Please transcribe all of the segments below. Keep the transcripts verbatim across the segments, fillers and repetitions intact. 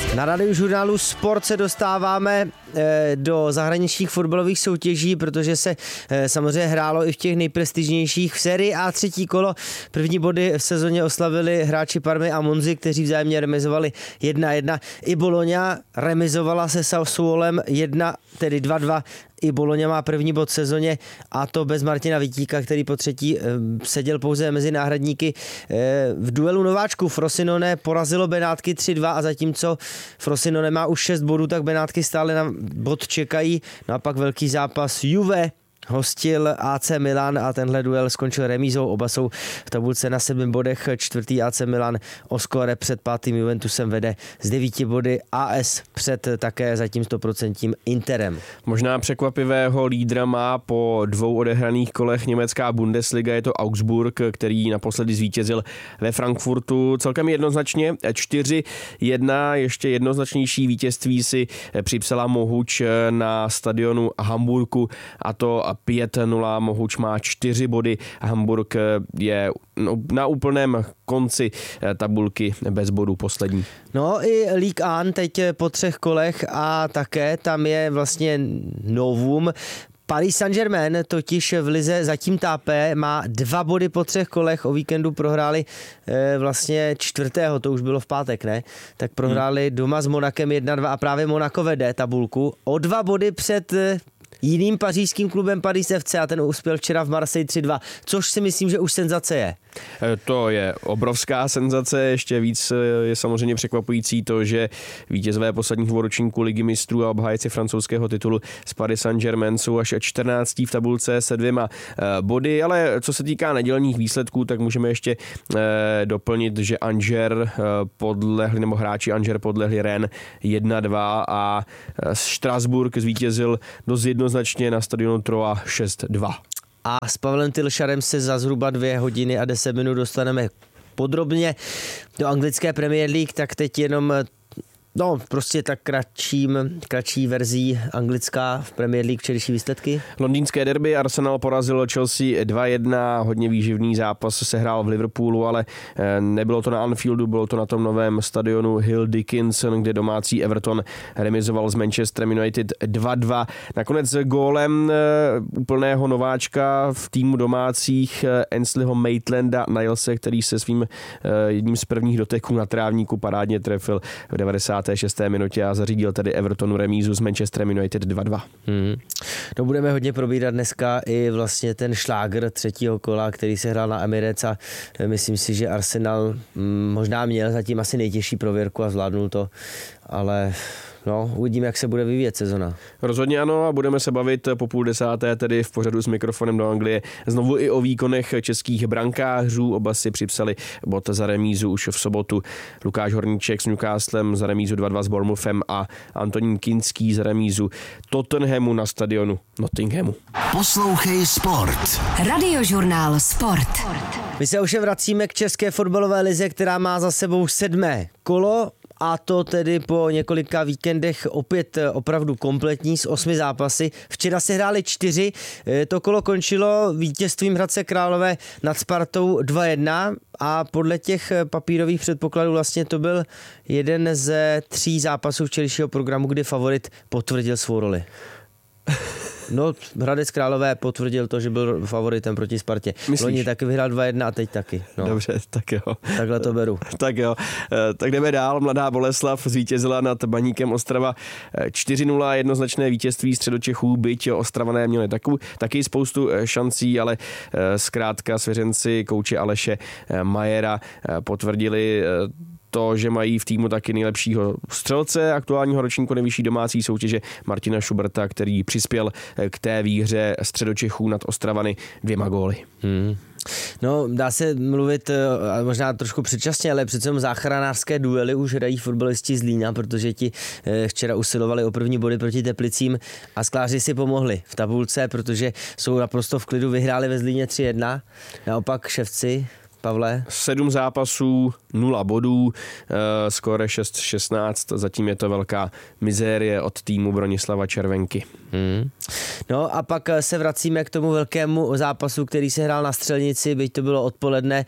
Na Radiožurnálu Sport se dostáváme do zahraničních fotbalových soutěží, protože se samozřejmě hrálo i v těch nejprestižnějších. V sérii A třetí kolo první body v sezóně oslavili hráči Parmy a Monzy, kteří vzájemně remizovali jedna jedna. I Bologna remizovala se Sassuolem jedna, tedy dva dva. I Bologna má první bod v sezóně, a to bez Martina Vitíka, který po třetí seděl pouze mezi náhradníky. V duelu nováčků Frosinone porazilo Benátky tři dva a zatímco Frosinone má už šest bodů, tak Benátky stále na bod čekají. No a pak velký zápas Juve hostil A C Milan a tenhle duel skončil remízou. Oba jsou v tabulce na sedmi bodech. Čtvrtý A C Milan o skóre před pátým Juventusem vede z devíti body. A S před také zatím sto procent Interem. Možná překvapivého lídra má po dvou odehraných kolech německá Bundesliga, je to Augsburg, který naposledy zvítězil ve Frankfurtu celkem jednoznačně čtyři jedna. Ještě jednoznačnější vítězství si připsala Mohuč na stadionu Hamburku, a to pět nula. Mohuč má čtyři body. Hamburg je na úplném konci tabulky bez bodů poslední. No i Ligue jedna teď po třech kolech a také tam je vlastně novum. Paris Saint-Germain totiž v lize zatím tápe, má dva body po třech kolech, o víkendu prohráli e, vlastně čtvrtého, to už bylo v pátek, ne? Tak prohráli doma s Monakem jedna dva a právě Monako vede tabulku o dva body před e, jiným pařížským klubem Paris F C a ten uspěl včera v Marseille tři dva, což si myslím, že už senzace je. To je obrovská senzace, ještě víc je samozřejmě překvapující to, že vítězové posledních dvou ročníků Ligy mistrů a obhájci francouzského titulu z Paris Saint-Germain jsou až čtrnáctý v tabulce se dvěma body, ale co se týká nedělních výsledků, tak můžeme ještě doplnit, že Angers podlehli, nebo hráči Angers podlehli Rennes jedna dva a Štrasburg zvítězil dost jednoznačně na stadionu Troyes šest dva. A s Pavlem Tilšarem se za zhruba dvě hodiny a deset minut dostaneme podrobně do anglické Premier League, tak teď jenom no, prostě tak kratším, kratší verzí anglická v Premier League včerejší výsledky. Londýnské derby, Arsenal porazilo Chelsea dva jedna, hodně výživný zápas se hrál v Liverpoolu, ale nebylo to na Anfieldu, bylo to na tom novém stadionu Hill Dickinson, kde domácí Everton remizoval s Manchesterem United dva dva. Nakonec gólem úplného nováčka v týmu domácích Ainsleyho Maitelanda Nilese, který se svým jedním z prvních doteků na trávníku parádně trefil v devadesáté šesté minutě a zařídil tedy Evertonu remízu s Manchesterem United dva dva. Hmm. No, budeme hodně probírat dneska i vlastně ten šlágr třetího kola, který se hrál na Emirates a myslím si, že Arsenal hm, možná měl zatím asi nejtěžší prověrku a zvládnul to, ale no, uvidíme, jak se bude vyvíjet sezona. Rozhodně ano a budeme se bavit po půl desáté, tedy v pořadu s mikrofonem do Anglie. Znovu i o výkonech českých brankářů. Oba si připsali bod za remízu už v sobotu. Lukáš Horníček s Newcastlem za remízu dva dva s Bournemouthem a Antonín Kinský za remízu Tottenhamu na stadionu Nottinghamu. Poslouchej Sport. Radiožurnál Sport. My se už vracíme k české fotbalové lize, která má za sebou sedmé kolo. A to tedy po několika víkendech opět opravdu kompletní s osmi zápasy. Včera se hráli čtyři, to kolo končilo vítězstvím Hradce Králové nad Spartou dva jedna a podle těch papírových předpokladů vlastně to byl jeden ze tří zápasů včerejšího programu, kdy favorit potvrdil svou roli. No, Hradec Králové potvrdil to, že byl favoritem proti Spartě. Loni taky vyhrál dva jedna a teď taky. No. Dobře, tak jo. Takhle to beru. Tak jo. Tak jdeme dál. Mladá Boleslav zvítězila nad Baníkem Ostrava čtyři nula, jednoznačné vítězství Středočechů, byť Ostravané měli takovou, taky spoustu šancí, ale zkrátka svěřenci kouče Aleše Majera potvrdili to, že mají v týmu taky nejlepšího střelce aktuálního ročníku nejvyšší domácí soutěže Martina Schuberta, který přispěl k té výhře Středočechů nad Ostravany dvěma góly. Hmm. No, dá se mluvit možná trošku předčasně, ale přece záchranářské duely už hrají fotbalisti z Lína, protože ti včera usilovali o první body proti Teplicím a skláři si pomohli v tabulce, protože jsou naprosto v klidu, vyhráli ve Zlíně tři jedna. Naopak ševci, Pavle? Sedm zápasů, nula bodů, e, skóre šest šestnáct, zatím je to velká mizérie od týmu Bronislava Červenky. Hmm. No a pak se vracíme k tomu velkému zápasu, který se hrál na Střelnici, byť to bylo odpoledne.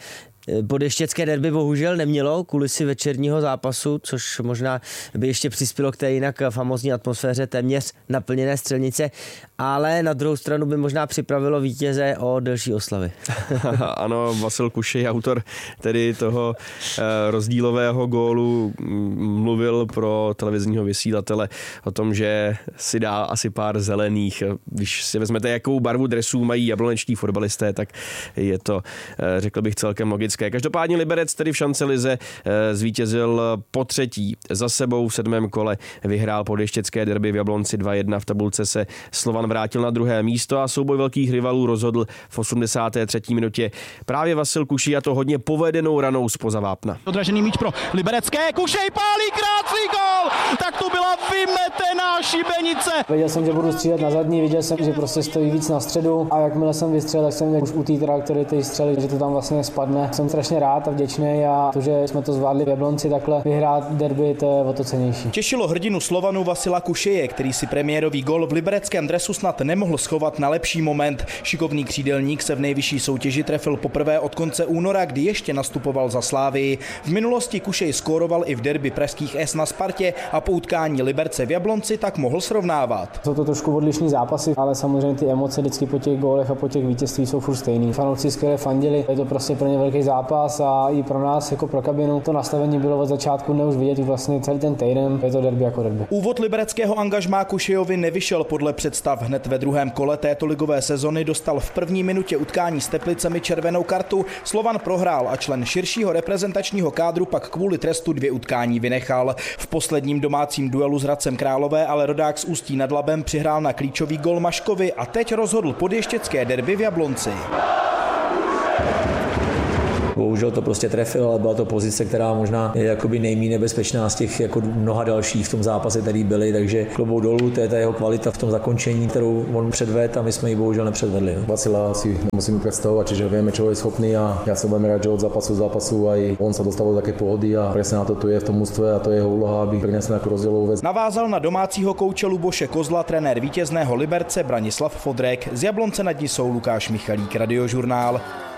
Podještěcké derby bohužel nemělo kulisy večerního zápasu, což možná by ještě přispělo k té jinak famózní atmosféře téměř naplněné Střelnice, ale na druhou stranu by možná připravilo vítěze o delší oslavy. Ano, Vasil Kušej, autor tedy toho rozdílového gólu, mluvil pro televizního vysílatele o tom, že si dá asi pár zelených. Když si vezmete, jakou barvu dresů mají jablonečtí fotbalisté, tak je to, řekl bych, celkem logické. Každopádně Liberec tedy v šancelize zvítězil po třetí za sebou v sedmém kole, vyhrál podještěcké derby v Jablonci dva jedna, v tabulce se Slovan vrátil na druhé místo a souboj velkých rivalů rozhodl v osmdesáté třetí minutě právě Vasil Kušej, a to hodně povedenou ranou zpoza vápna. Odražený míč pro liberecké, Kušej pálí, krásný gól! Tak to byla vymetená šibenice. Věděl jsem, že budu střílet na zadní, viděl jsem, že prostě stojí víc na středu a jakmile jsem vystřelil, tak jsem už u té trajektorie té střely, že to tam vlastně spadne. Jsem strašně rád a vděčný a to, že jsme to zvládli v Jablonci takhle vyhrát derby, to je o to cennější. Těšilo hrdinu Slovanu Vasila Kušeje, který si premiérový gól v libereckém dresu snad nemohl schovat na lepší moment. Šikovný křídelník se v nejvyšší soutěži trefil poprvé od konce února, kdy ještě nastupoval za Slávii. V minulosti Kušej skóroval i v derby pražských S na Spartě a po utkání Liberce v Jablonci tak mohl srovnávat. Jsou to trošku odlišní zápasy, ale samozřejmě ty emoce vždycky po těch gólech a po těch vítězství jsou furt stejný. Fanoušci skvěle fandili, je to prostě pro ně velký zápas a i pro nás jako pro kabinu to nastavení bylo od začátku ne už vidět vlastně celý ten týden, je to derby jako derby. Úvod libereckého angažmá Kušejovi nevyšel podle představ. Hned ve druhém kole této ligové sezony dostal v první minutě utkání s Teplicemi červenou kartu. Slovan prohrál a člen širšího reprezentačního kádru pak kvůli trestu dvě utkání vynechal. V posledním domácím duelu s Hradcem Králové ale rodák z Ústí nad Labem přihrál na klíčový gol Maškovi a teď rozhodl podještěcké derby v Jablonci. Bohužel to prostě trefil, ale byla to pozice, která možná je jakoby nejméně nebezpečná z těch jako mnoha dalších v tom zápase, který byly, takže klobouk dolů, to je ta jeho kvalita v tom zakončení, kterou on předvedl a my jsme ji bohužel nepředvedli. Vacila si musíme predstavovať, čiže vieme, čo je schopný a ja sa budem rád, že od zápasu k zápasu aj on sa dostal do také pohody a presne na to tu je v tom ústve a to je jeho úloha, aby prinesl nejakú rozdielovú vec. Navázal na domácího kouče Luboše Kozla trenér vítězného Liberce Branislav Fodrek. Z Jablonce nad Nisou Lukáš Michalík, Radiožurnál.